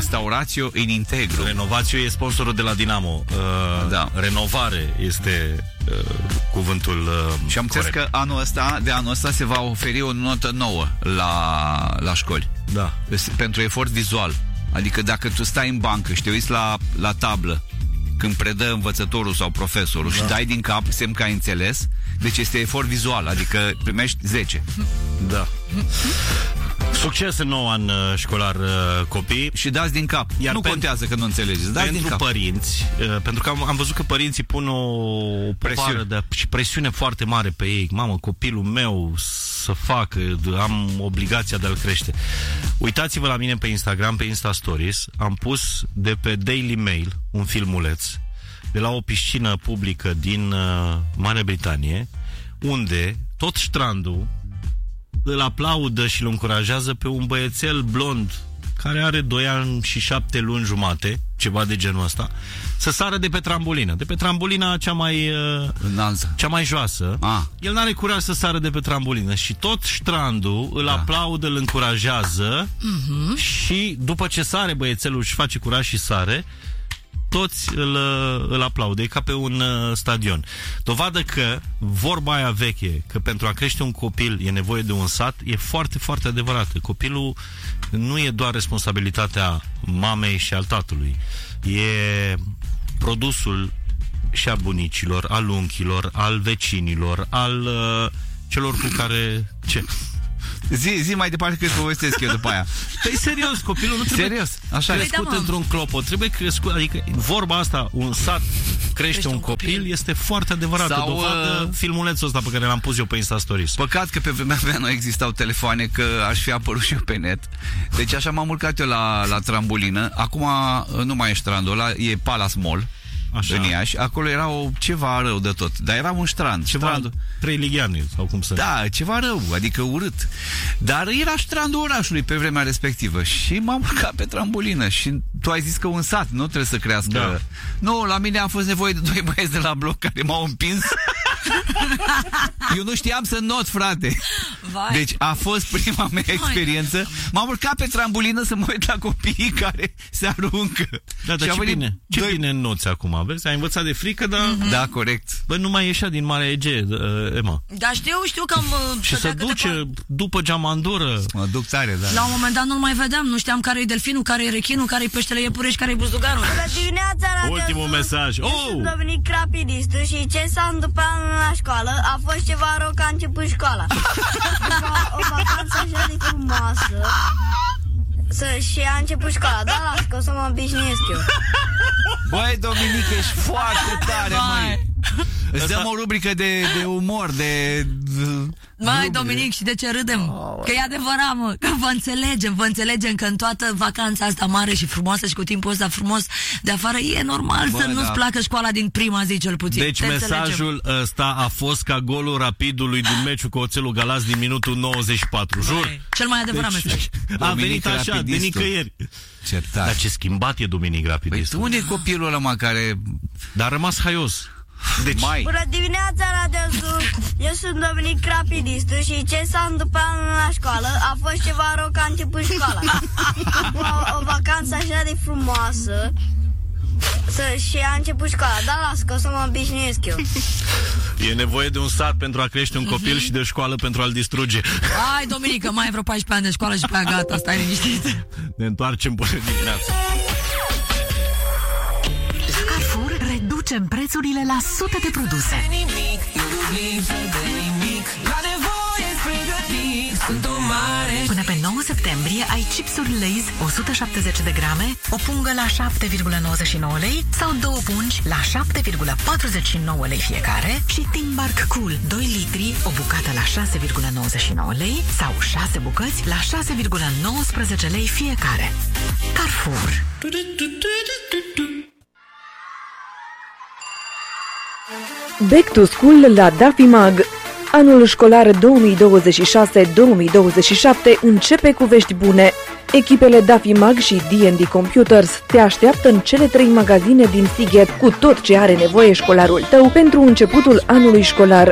Restauratio in integru. Renovatio e sponsorul de la Dinamo. Renovare este cuvântul și am înțeles că de anul ăsta se va oferi o notă nouă la școli. Da. Pentru efort vizual. Adică dacă tu stai în bancă și te uiți la tablă când predă învățătorul sau profesorul și dai din cap semn că ai înțeles, deci este efort vizual, adică primești 10. Da. Succes în nou an școlar, copii. Și dați din cap. Iar nu contează că nu înțelegeți. Dați din cap. Părinți, pentru că am văzut că părinții pun o povară și presiune foarte mare pe ei. Mamă, copilul meu să facă, am obligația de a-l crește. Uitați-vă la mine pe Instagram, pe Insta Stories. Am pus de pe Daily Mail un filmuleț de la o piscină publică din Marea Britanie, unde tot strandul îl aplaudă și îl încurajează pe un băiețel blond care are 2 ani și 7 luni jumate, ceva de genul ăsta, să sară de pe trambulină. De pe trambolina cea mai joasă. El n-are curaj să sară de pe trambulină și tot strandul îl aplaudă, îl încurajează și după ce sare băiețelul își face curaj și sare, toți îl aplaudă, e ca pe un stadion. Dovadă că vorba aia veche, că pentru a crește un copil e nevoie de un sat, e foarte, foarte adevărată. Copilul nu e doar responsabilitatea mamei și al tatălui. E produsul și al bunicilor, al unchilor, al vecinilor, al celor cu care... Ce? Zi mai departe că îți povestesc eu după aia. Păi serios, copilul nu trebuie crescut într-un clopot, trebuie crescut, adică vorba asta, un sat crește un copil, este foarte adevărată. Sau, dovadă filmulețul ăsta pe care l-am pus eu pe Insta Stories. Păcat că pe vremea mea nu existau telefoane, că aș fi apărut și eu pe net. Deci așa m-am urcat eu la trambulină. Acum nu mai e strandul ăla, e Palace Mall. Așa. În Iași, acolo era ceva rău de tot. Dar era un strand. Trei ligheani, sau cum să... Da, ceva rău, adică urât. Dar era strandul orașului pe vremea respectivă. Și m-am urcat pe trambulină. Și tu ai zis că un sat nu trebuie să crească. Da. Nu, la mine a fost nevoie de 2 băieți de la bloc care m-au împins. Eu nu știam să not, frate. Vai. Deci a fost prima mea experiență. M-am urcat pe trambulină să mă uit la copiii care se aruncă. Da, dar ce bine înnoți acum? Vezi? Ai învățat de frică, dar... Da, corect. Bă, nu mai ieșea din Marea Egee, Emma. Da, știu că și se duce după geamandură. Mă duc tare, da. La un moment dat nu-l mai vedeam. Nu știam care e delfinul, care e rechinul, care e peștele iepure și care e buzdugarul. Ultimul mesaj. Sunt Dominic Rapidistu și ce s-a întâmplat la școală a fost ceva rău că a început școala. O vacanță așa de frumoasă. Și a început școala. Da, las că o să mă obișnuiesc eu. Băi, Dominic, ești foarte tare, măi. Îți dăm o rubrică de umor, de... Mai, Dominic, și de ce râdem? Că e adevărat, mă, că vă înțelegem că în toată vacanța asta mare și frumoasă și cu timpul ăsta frumos de afară e normal să nu-ți placă școala din prima zi, cel puțin. Deci mesajul ăsta a fost ca golul Rapidului din meciul cu Oțelul Galați din minutul 94, jur. Cel mai adevărat mesaj. A venit așa, de nicăieri. Dar ce schimbat e Dominic Rapidistu. Păi unde e copilul ăla, care... Dar a rămas haios. Deci... Bună dimineața, Radio Sud. Eu sunt Dominic Rapidistu și ce s-a întâmplat la școală a fost ceva rău că a început școala. O vacanță așa de frumoasă. Și a început școala. Da, las că o să mă obișnuiesc eu. E nevoie de un sat pentru a crește un copil și de școală pentru a-l distruge. Hai, Dominică, mai ai vreo 14 ani de școală și pe aia gata, stai liniștit. Ne întoarcem până dimineața. Carrefour reducem prețurile la sute de produse. Până pe 9 septembrie ai chipsuri Lay's 170 de grame, o pungă la 7,99 lei sau 2 pungi la 7,49 lei fiecare și Timbark Cool 2 litri, o bucată la 6,99 lei sau 6 bucăți la 6,19 lei fiecare. Carrefour. Back to School la Daffy Mag. Anul școlar 2026-2027 începe cu vești bune. Echipele Daffy Mag și D&D Computers te așteaptă în cele 3 magazine din Sighet cu tot ce are nevoie școlarul tău pentru începutul anului școlar.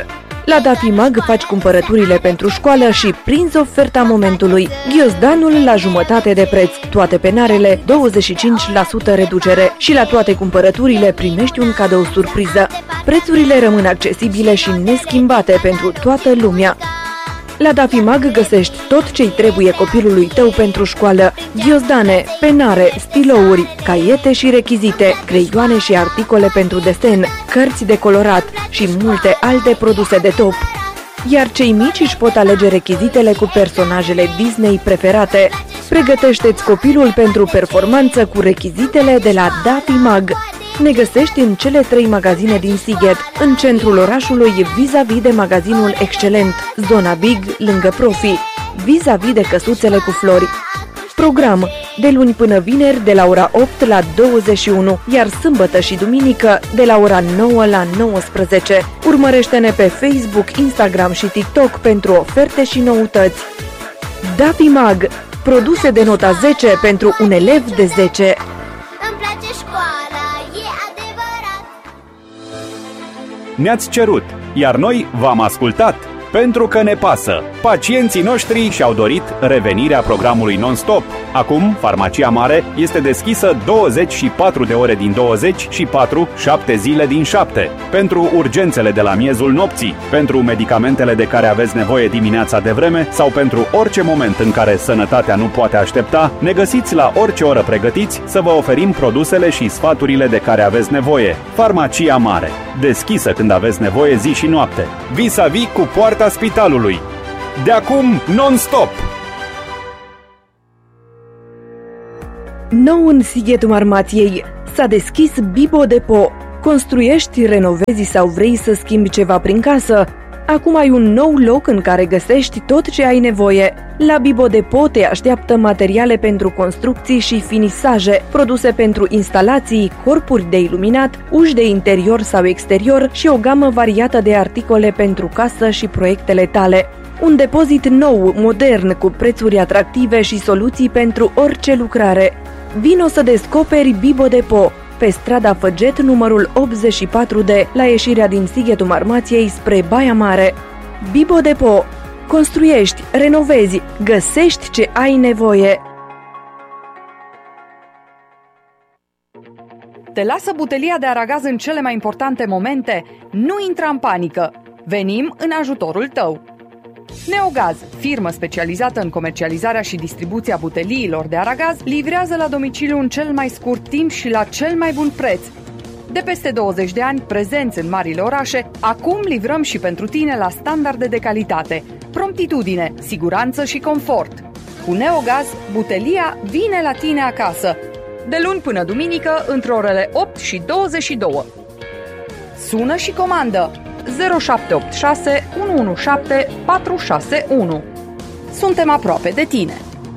La Dafimag faci cumpărăturile pentru școală și prinzi oferta momentului. Ghiozdanul la jumătate de preț, toate penarele 25% reducere și la toate cumpărăturile primești un cadou surpriză. Prețurile rămân accesibile și neschimbate pentru toată lumea. La Dafimag găsești tot ce-i trebuie copilului tău pentru școală: ghiozdane, penare, stilouri, caiete și rechizite, creioane și articole pentru desen, cărți de colorat și multe alte produse de top. Iar cei mici își pot alege rechizitele cu personajele Disney preferate. Pregătește-ți copilul pentru performanță cu rechizitele de la Dafimag. Ne găsești în cele 3 magazine din Sighet, în centrul orașului, vis-a-vis de magazinul Excelent, zona Big, lângă Profi, vis-a-vis de căsuțele cu flori. Program: de luni până vineri de la ora 8 la 21, iar sâmbătă și duminică de la ora 9 la 19. Urmărește-ne pe Facebook, Instagram și TikTok pentru oferte și noutăți. Dafimag, produse de nota 10 pentru un elev de 10. Îmi place școala, e adevărat. Ne-ați cerut, iar noi v-am ascultat, pentru că ne pasă. Pacienții noștri și-au dorit revenirea programului non-stop. Acum, Farmacia Mare este deschisă 24 de ore din 24, 7 zile din 7. Pentru urgențele de la miezul nopții, pentru medicamentele de care aveți nevoie dimineața de vreme sau pentru orice moment în care sănătatea nu poate aștepta, ne găsiți la orice oră pregătiți să vă oferim produsele și sfaturile de care aveți nevoie. Farmacia Mare, deschisă când aveți nevoie zi și noapte, vis-a-vis cu poarta spitalului. De acum, non-stop! Nou în Sighetul Marmației s-a deschis Bibo Depot. Construiești, renovezi sau vrei să schimbi ceva prin casă? Acum ai un nou loc în care găsești tot ce ai nevoie. La Bibo Depot te așteaptă materiale pentru construcții și finisaje, produse pentru instalații, corpuri de iluminat, uși de interior sau exterior și o gamă variată de articole pentru casă și proiectele tale. Un depozit nou, modern, cu prețuri atractive și soluții pentru orice lucrare. Vino să descoperi Bibo Depot pe strada Făget, numărul 84D, la ieșirea din Sighetul Marmației spre Baia Mare. Bibo Depot. Construiești, renovezi, găsești ce ai nevoie. Te lasă butelia de aragaz în cele mai importante momente? Nu intra în panică. Venim în ajutorul tău. Neogaz, firmă specializată în comercializarea și distribuția buteliilor de aragaz, livrează la domiciliu în cel mai scurt timp și la cel mai bun preț. De peste 20 de ani, prezenți în marile orașe, acum livrăm și pentru tine la standarde de calitate, promptitudine, siguranță și confort. Cu Neogaz, butelia vine la tine acasă, de luni până duminică, între orele 8 și 22. Sună și comandă 0786 117 461. Suntem aproape de tine.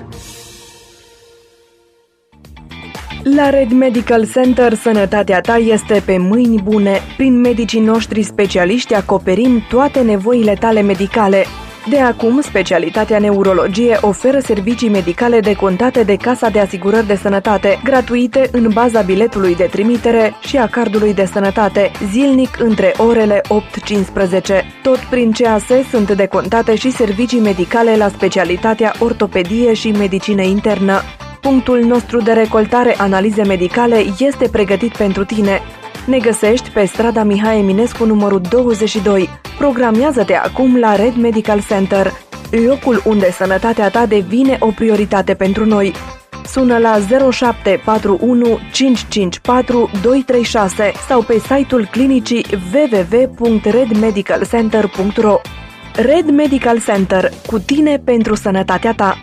La Red Medical Center, sănătatea ta este pe mâini bune. Prin medicii noștri specialiști acoperim toate nevoile tale medicale. De acum, specialitatea neurologie oferă servicii medicale decontate de Casa de Asigurări de Sănătate, gratuite în baza biletului de trimitere și a cardului de sănătate, zilnic între orele 8-15. Tot prin CAS sunt decontate și servicii medicale la specialitatea ortopedie și medicină internă. Punctul nostru de recoltare analize medicale este pregătit pentru tine. Ne găsești pe strada Mihai Eminescu, numărul 22. Programează-te acum la Red Medical Center, locul unde sănătatea ta devine o prioritate pentru noi. Sună la 0741 554 236 sau pe site-ul clinicii www.redmedicalcenter.ro. Red Medical Center, cu tine pentru sănătatea ta.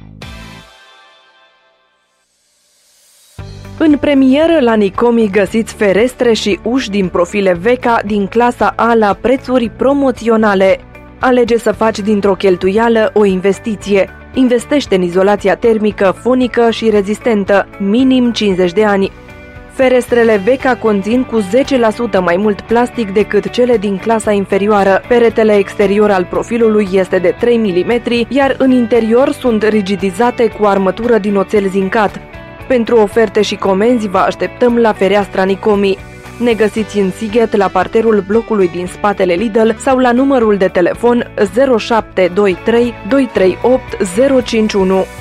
În premieră la Nicomi găsiți ferestre și uși din profile Veca din clasa A la prețuri promoționale. Alege să faci dintr-o cheltuială o investiție. Investește în izolația termică, fonică și rezistentă, minim 50 de ani. Ferestrele Veca conțin cu 10% mai mult plastic decât cele din clasa inferioară. Peretele exterior al profilului este de 3 mm, iar în interior sunt rigidizate cu armătură din oțel zincat. Pentru oferte și comenzi vă așteptăm la fereastra Nicomi. Ne găsiți în Sighet la parterul blocului din spatele Lidl sau la numărul de telefon 0723 238 051.